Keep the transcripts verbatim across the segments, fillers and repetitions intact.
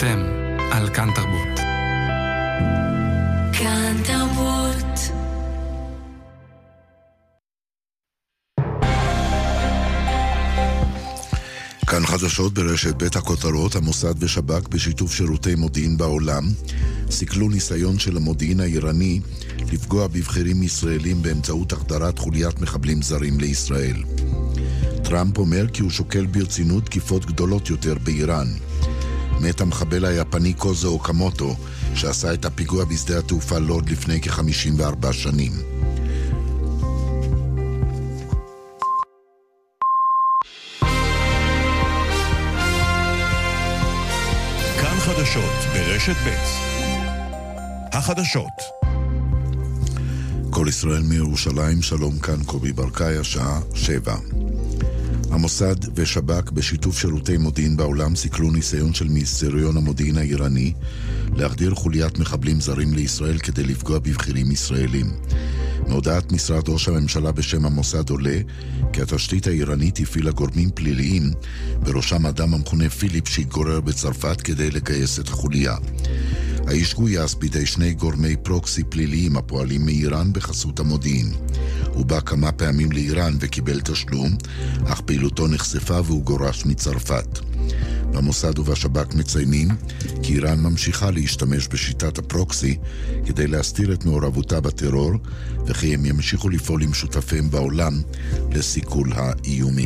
אתם על כאן תרבות. כאן תרבות. כאן חדשות ברשת בית הכותרות. המוסד ושב"כ בשיתוף שירותי מודיעין בעולם סיכלו ניסיון של המודיעין האיראני לפגוע בבחירים ישראלים באמצעות החדרת חוליית מחבלים זרים לישראל. טראמפ אומר כי הוא שוקל ברצינות תקיפות גדולות יותר באיראן. מת המחבל היפני קוזו אוקמוטו שעשה את הפיגוע בשדה התעופה לוד לפני כ-חמישים וארבע שנים. כאן חדשות ברשת ב'. החדשות. כל ישראל מירושלים, שלום, כאן קובי ברקאי, השעה שבע. המוסד ושב"כ בשיתוף שירותי מודיעין בעולם סיכלו ניסיון של מיניסטריון המודיעין האיראני להחדיר חוליית מחבלים זרים לישראל כדי לפגוע בבחירים ישראלים. מהודעת משרד ראש הממשלה בשם המוסד עולה כי התשתית האיראנית הפעילה גורמים פליליים, בראשם אדם המכונה פיליפ שהתגורר בצרפת כדי לגייס את החוליה. האיש גויס בידי שני גורמי פרוקסי פליליים הפועלים מאיראן בחסות המודיעין. הוא בא כמה פעמים לאיראן וקיבל תשלום, אך פעילותו נחשפה והוא גורש מצרפת. במוסד ובשב"כ מציינים כי איראן ממשיכה להשתמש בשיטת הפרוקסי כדי להסתיר את מעורבותה בטרור, וכי הם ימשיכו לפעול עם שותפיהם בעולם לסיכול האיומים.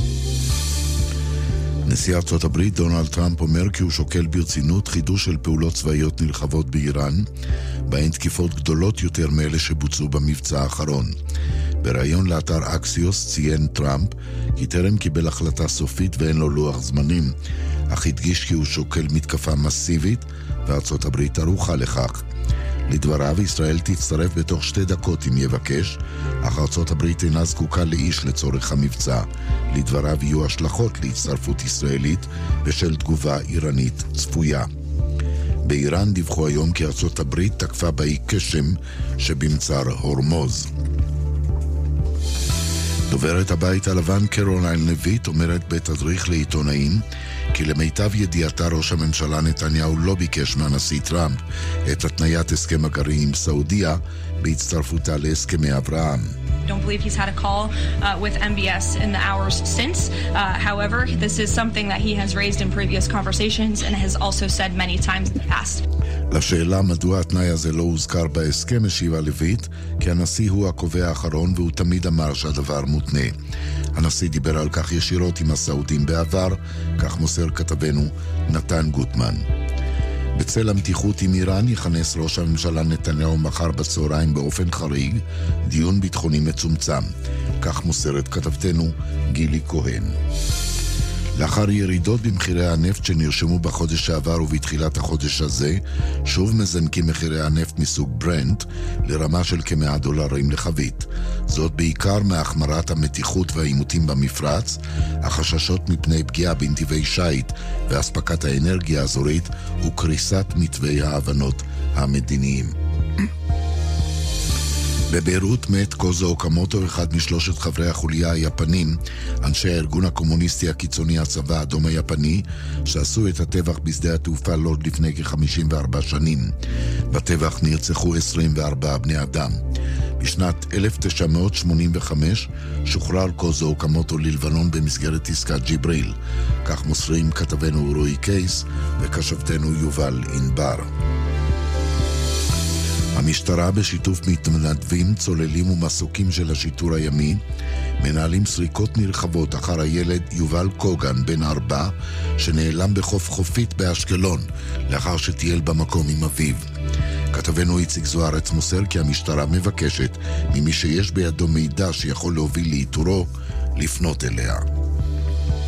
נשיא ארצות הברית דונלד טראמפ אומר כי הוא שוקל ברצינות חידוש של פעולות צבאיות נרחבות באיראן, בהן תקיפות גדולות יותר מאלה שבוצעו במבצע האחרון. בראיון לאתר אקסיוס ציין טראמפ כי טרם קיבל החלטה סופית ואין לו לוח זמנים, אך הדגיש כי הוא שוקל מתקפה מסיבית וארצות הברית ערוכה לכך. לדבריו, ישראל תצטרף בתוך שתי דקות אם יבקש, אך ארצות הברית אינה זקוקה לאיש לצורך המבצע. לדבריו יהיו השלכות להצטרפות ישראלית בשל תגובה איראנית צפויה. באיראן דיווחו היום כי ארצות הברית תקפה באי קשם שבמצר הורמוז. דוברת הבית הלבן קרוליין לויט אומרת בתדריך לעיתונאים כי למיטב ידיעתה ראש הממשלה נתניהו לא ביקש מהנשיא טראמפ את התניית הסכם הגרעין עם סעודיה בהצטרפותה להסכמי אברהם. I don't believe he's had a call uh, with M B S in the hours since. Uh, however, this is something that he has raised in previous conversations and has also said many times in the past. לשאלה מדוע התנאי הזה לא הוזכר בהסכם השיבה לויט, כי הנשיא הוא הקובע האחרון והוא תמיד אמר שהדבר מותנה. הנשיא דיבר על כך ישירות עם הסעודים בעבר, כך מוסר כתבנו נתן גוטמן. בצל המתיחות עם איראן יכנס ראש הממשלה נתניהו מחר בצהריים באופן חריג דיון ביטחוני מצומצם, כך מוסרת כתבתנו גילי כהן. לאחר ירידות במחירי הנפט שנרשמו בחודש שעבר ובתחילת החודש הזה, שוב מזנקים מחירי הנפט מסוג ברנט לרמה של כ-מאה דולרים לחבית. זאת בעיקר מהחמרת המתיחות והעימותים במפרץ, החששות מפני פגיעה בנתיבי שייט והספקת האנרגיה האזורית וקריסת מתווי ההבנות המדיניים. בביירות מת קוזו אוקמוטו, אחד משלושת חברי החוליה היפנים, אנשי הארגון הקומוניסטי הקיצוני הצבא האדום היפני, שעשו את הטבח בשדה התעופה לוד לפני כ-חמישים וארבע שנים. בטבח נרצחו עשרים וארבעה בני אדם. בשנת אלף תשע מאות שמונים וחמש שוחרר קוזו אוקמוטו ללבנון במסגרת עסקת ג'יבריל. כך מוסרים כתבנו רועי קייס וכשבתנו יובל אינבר. המשטרה בשיתוף מתנדבים, צוללים ומסוקים של השיטור הימי מנהלים סריקות נרחבות אחר הילד יובל קוגן בן ארבע שנעלם בחוף חופית באשקלון לאחר שטייל במקום עם אביו. כתבנו איציק זוארץ מוסר כי המשטרה מבקשת ממי שיש בידו מידע שיכול להוביל לאיתורו לפנות אליה.